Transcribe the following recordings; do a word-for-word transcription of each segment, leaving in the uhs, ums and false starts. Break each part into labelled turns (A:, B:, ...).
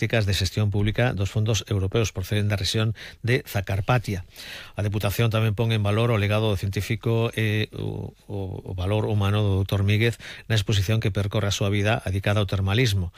A: prácticas de xestión pública dos fondos europeos proceden da rexión de Zacarpatia. A Deputación tamén pon en valor o legado do científico e o, o, o valor humano do doutor Míguez na exposición que percorre a súa vida dedicada ao termalismo.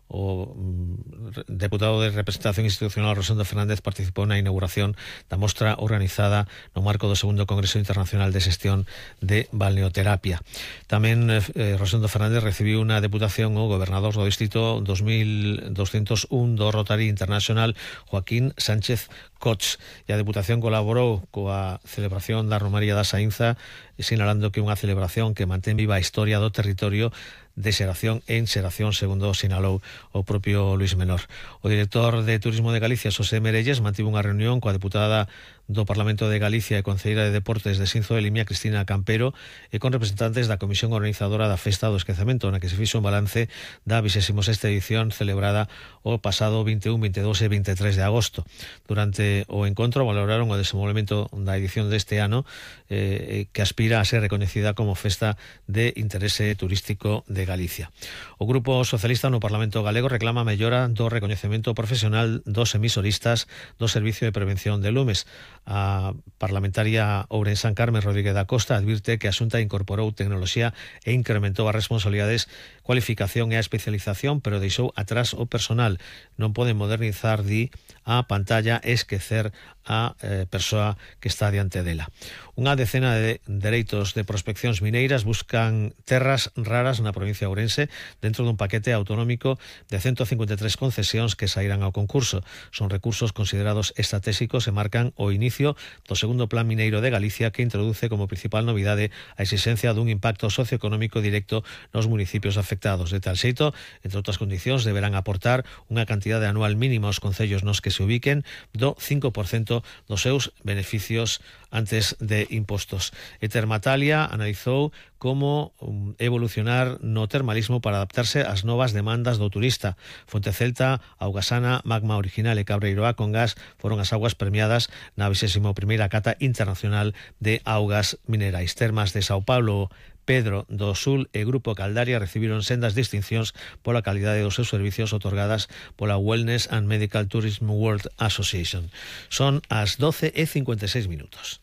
A: O mm, deputado de representación institucional Rosendo Fernández participou na inauguración da mostra organizada no marco do segundo Congreso Internacional de Xestión de Balneoterapia. Tamén eh, Rosendo Fernández recibiu unha deputación o gobernador do distrito dos mil doscientos un do Rotary International, Joaquín Sánchez Cots, e a Deputación colaborou coa celebración da Romaría da Saínza, sinalando que é unha celebración que mantén viva a historia do territorio de xeración en xeración, segundo sinalou o propio Luís Menor. O director de Turismo de Galicia, Xosé Merelles, mantivo unha reunión coa deputada do Parlamento de Galicia e concelleira de Deportes de Xinzo de Limia, Cristina Campero, e con representantes da Comisión Organizadora da Festa do Esquecemento, na que se fixo un balance da vigésima sexta edición celebrada o pasado vinte e un, vinte e dous e vinte e tres de agosto. Durante o encontro valoraron o desenvolvemento da edición deste ano, eh, que aspira a ser recoñecida como Festa de Interese Turístico de Galicia. O Grupo Socialista no Parlamento Galego reclama a mellora do recoñecemento profesional dos emisoristas do Servicio de Prevención de Lumes. A parlamentaria ourensán Carmen Rodríguez da Costa advirte que a Xunta incorporou tecnoloxía e incrementou as responsabilidades, cualificación e a especialización, pero deixou atrás o personal. Non poden modernizar, di, a pantalla e esquecer a eh, persoa que está diante dela. Unha decena de dereitos de prospeccións mineiras buscan terras raras na provincia de Ourense dentro dun paquete autonómico de ciento cincuenta e tres concesións que sairán ao concurso. Son recursos considerados estratégicos e marcan o inicio do segundo Plan Mineiro de Galicia, que introduce como principal novidade a exigencia dun impacto socioeconómico directo nos municipios afectados. De tal xeito, entre outras condicións, deberán aportar unha cantidade anual mínima aos concellos nos que se ubiquen do cinco por cento dos seus beneficios antes de impostos. E Termatalia analizou como evolucionar no termalismo para adaptarse ás novas demandas do turista. Fontecelta, Augasana, Magma Original e Cabreiroa con gas foron as augas premiadas na vigésima primeira Cata Internacional de Augas Minerais. Termas de Sao Paulo, Pedro do Sul e Grupo Caldaria recibiron sendas distincións pola calidade dos seus servicios otorgadas pola Wellness and Medical Tourism World Association. Son as doce e cincuenta e seis minutos.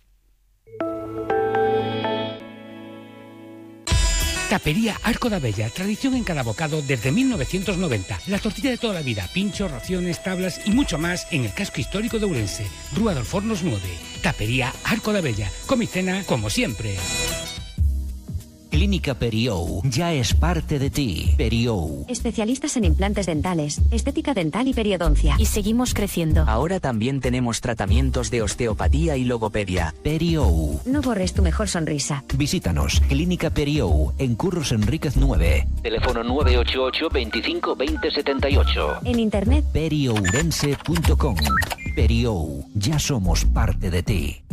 B: Tapería Arco da Bella, tradición en cada bocado desde mil novecientos noventa. La tortilla de toda la vida, pinchos, raciones, tablas y mucho más en el casco histórico de Ourense. Rúa dos Fornos nueve. Tapería Arco da Bella. Come y cena como siempre.
C: Clínica Periou ya es parte de ti. Periou.
D: Especialistas en implantes dentales, estética dental y periodoncia.
E: Y seguimos creciendo.
C: Ahora también tenemos tratamientos de osteopatía y logopedia. Periou.
D: No borres tu mejor sonrisa.
C: Visítanos. Clínica Periou en Curros Enríquez nueve. Teléfono nueve ocho ocho, veinticinco, veinte, setenta y ocho.
D: En internet
C: periourense punto com. Periou. Ya somos parte de ti.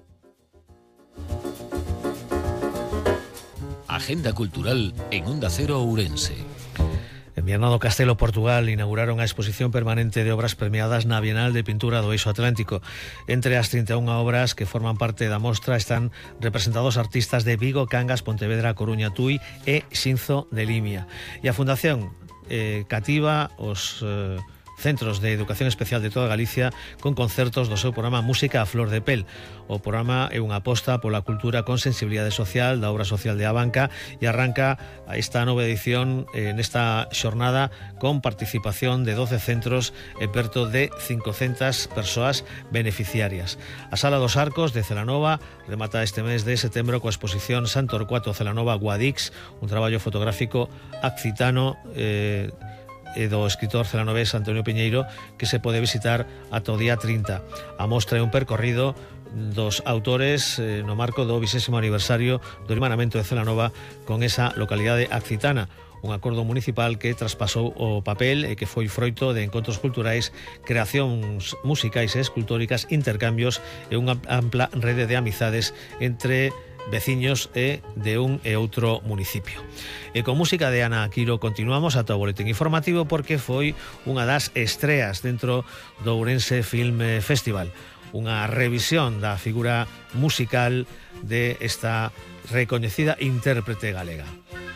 F: Agenda cultural en Onda Cero Ourense.
A: En Viana do Castelo, Portugal, inauguraron a exposición permanente de obras premiadas na Bienal de Pintura do Eixo Atlántico. Entre as trinta e unha obras que forman parte da mostra están representados artistas de Vigo, Cangas, Pontevedra, Coruña, Tui e Xinzo de Limia. E a Fundación eh, cativa os... Eh, centros de educación especial de toda Galicia con concertos do seu programa Música a Flor de Pel. O programa é unha aposta pola cultura con sensibilidade social da obra social de Abanca e arranca esta nova edición eh, nesta xornada con participación de doce centros e perto de cincocentas persoas beneficiarias. A Sala dos Arcos de Celanova remata este mes de setembro coa exposición Santo Torcuato Celanova Guadix, un traballo fotográfico accitano eh, e do escritor celanovés Antonio Piñeiro, que se pode visitar ata o día trinta. A mostra é un percorrido dos autores eh, no marco do vigésimo aniversario do irmanamento de Celanova con esa localidade accitana. Un acordo municipal que traspasou o papel e que foi froito de encontros culturais, creacións musicais e escultóricas, intercambios e unha ampla rede de amizades entre veciños e de un e outro municipio. E con música de Ana Quiro continuamos ata o boletín informativo, porque foi unha das estreas dentro do Ourense Film Festival, unha revisión da figura musical de esta recoñecida intérprete galega.